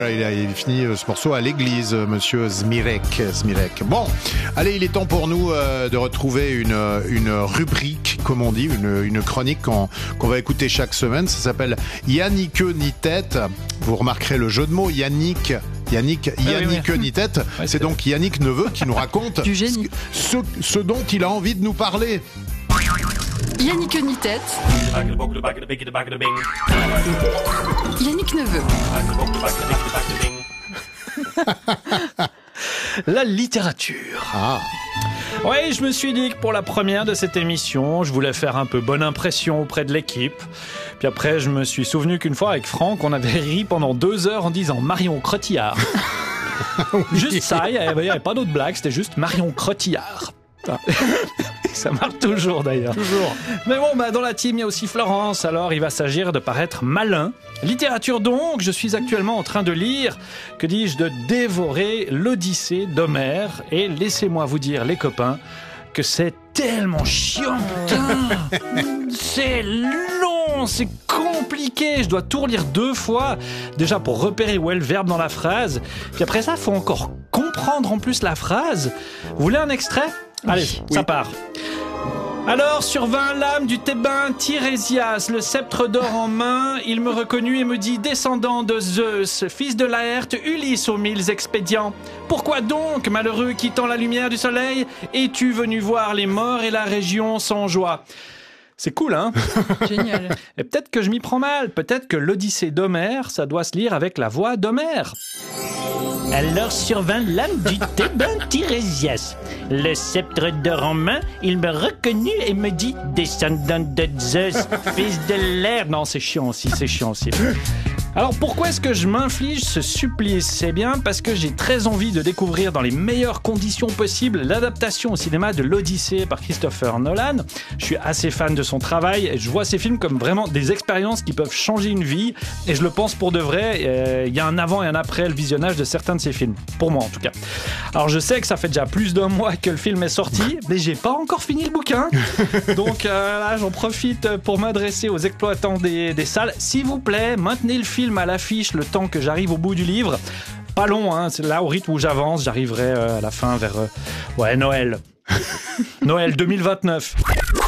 Il finit ce morceau à l'église, monsieur Zmirek. Bon, allez, il est temps pour nous de retrouver une rubrique, comme on dit, une chronique qu'on va écouter chaque semaine. Ça s'appelle Yannick ni tête. Vous remarquerez le jeu de mots, Yannick ni tête. Ouais, c'est donc Yannick Neveu qui nous raconte Du génie. ce dont il a envie de nous parler. Yannick ni tête. Yannick Neveu. La littérature. Ah, Oui, je me suis dit que pour la première de cette émission, je voulais faire un peu bonne impression auprès de l'équipe. Puis après, je me suis souvenu qu'une fois avec Franck, on avait ri pendant 2 heures en disant Marion Cotillard. Juste ça, il n'y avait pas d'autre blague, c'était juste Marion Cotillard. Ça marche toujours d'ailleurs. toujours. Mais bon, dans la team, il y a aussi Florence, alors il va s'agir de paraître malin. Littérature donc, je suis actuellement en train de lire, que dis-je, de dévorer l'Odyssée d'Homère. Et laissez-moi vous dire, les copains, que c'est tellement chiant, putain. C'est long, c'est compliqué. Je dois tout relire 2 fois, déjà pour repérer où est le verbe dans la phrase. Puis après ça, il faut encore comprendre en plus la phrase. Vous voulez un extrait ? Allez, ça part. Alors survint l'âme du Thébain Tirésias, le sceptre d'or en main. Il me reconnut et me dit, descendant de Zeus, fils de Laërte, Ulysse aux 1000 expédients. Pourquoi donc, malheureux, quittant la lumière du soleil, es-tu venu voir les morts et la région sans joie ? C'est cool, hein ? Génial. Et peut-être que je m'y prends mal. Peut-être que l'Odyssée d'Homère, ça doit se lire avec la voix d'Homère. Alors survint l'âme du Thébain Tirésias. Le sceptre d'or en main, il me reconnut et me dit, descendant de Zeus, fils de l'air. Non, c'est chiant aussi. Alors pourquoi est-ce que je m'inflige ce supplice ? Eh bien parce que j'ai très envie de découvrir dans les meilleures conditions possibles l'adaptation au cinéma de l'Odyssée par Christopher Nolan. Je suis assez fan de son travail et je vois ces films comme vraiment des expériences qui peuvent changer une vie, et je le pense pour de vrai. Il y a un avant et un après le visionnage de certains de ces films, pour moi en tout cas. Alors je sais que ça fait déjà plus d'1 mois que le film est sorti, mais j'ai pas encore fini le bouquin. Donc là j'en profite pour m'adresser aux exploitants des salles. S'il vous plaît, maintenez le film à l'affiche le temps que j'arrive au bout du livre. Pas long, hein, c'est là au rythme où j'avance, j'arriverai à la fin vers Noël. Noël 2029.